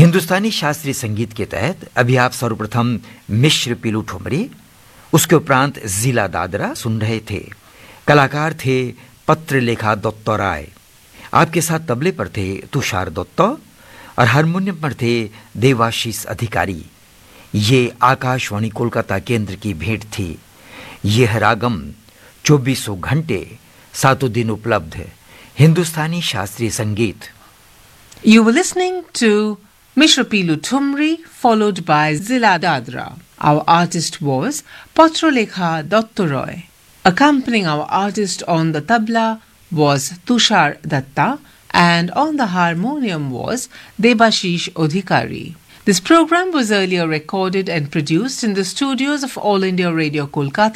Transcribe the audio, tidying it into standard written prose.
हिंदुस्तानी शास्त्रीय संगीत के तहत अभी आप सर्वप्रथम मिश्र पीलू ठुमरी, उसके उपरांत जिला दादरा सुन रहे थे। कलाकार थे पत्रलेखा दत्त राय। आपके साथ तबले पर थे तुषार दत्त और हारमोनियम पर थे देवाशीष अधिकारी। ये आकाशवाणी कोलकाता केंद्र की भेंट थी। यह रागम 24 घंटे 7 दिन उपलब्ध हिंदुस्तानी शास्त्रीय संगीत। You were listening to Mishra Pilu Tumri, followed by Zila Dadra. Our artist was Patralekha Dottoroi. Accompanying our artist on the tabla was Tushar Datta, and on the harmonium was Debashish Odhikari. This program was earlier recorded and produced in the studios of All India Radio Kolkata